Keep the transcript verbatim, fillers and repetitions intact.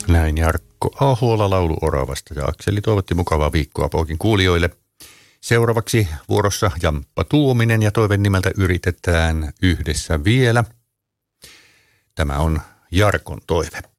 Näin Jarkko Ahola laulu Oravasta ja Akseli toivotti mukavaa viikkoa Pookin kuulijoille. Seuraavaksi vuorossa Jamppa Tuominen ja toiveen nimeltä yritetään yhdessä vielä. Tämä on Jarkon toive.